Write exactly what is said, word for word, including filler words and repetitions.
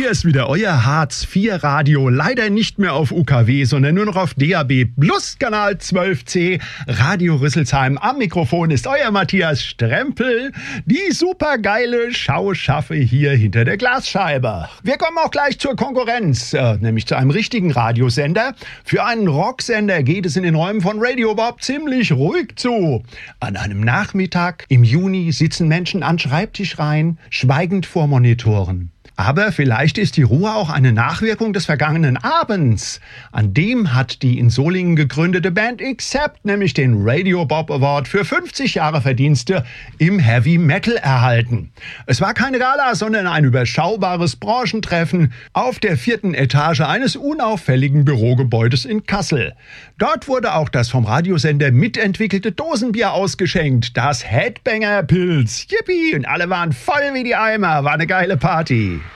Hier ist wieder euer Hartz vier Radio, leider nicht mehr auf U K W, sondern nur noch auf D A B Plus Kanal zwölf C, Radio Rüsselsheim. Am Mikrofon ist euer Matthias Strempel, die supergeile Schauschaffe hier hinter der Glasscheibe. Wir kommen auch gleich zur Konkurrenz, äh, nämlich zu einem richtigen Radiosender. Für einen Rocksender geht es in den Räumen von Radio Bob ziemlich ruhig zu. An einem Nachmittag im Juni sitzen Menschen an Schreibtischreihen, schweigend vor Monitoren. Aber vielleicht ist die Ruhe auch eine Nachwirkung des vergangenen Abends. An dem hat die in Solingen gegründete Band Accept nämlich den Radio Bob Award für fünfzig Jahre Verdienste im Heavy Metal erhalten. Es war keine Gala, sondern ein überschaubares Branchentreffen auf der vierten Etage eines unauffälligen Bürogebäudes in Kassel. Dort wurde auch das vom Radiosender mitentwickelte Dosenbier ausgeschenkt, das Headbanger Pilz. Yippie! Und alle waren voll wie die Eimer. War eine geile Party.